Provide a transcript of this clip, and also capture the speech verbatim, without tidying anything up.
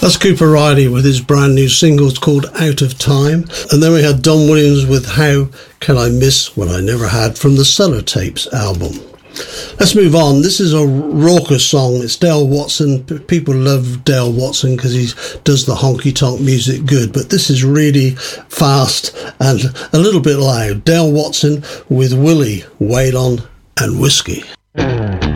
That's Cooper Riley with his brand new single called Out of Time. And then we had Don Williams with How Can I Miss What I Never Had from the Cellar Tapes album. Let's move on. This is a raucous song. It's Dale Watson. People love Dale Watson because he does the honky-tonk music good, but this is really fast and a little bit loud. Dale Watson with Willie, Waylon and Whiskey. Mm.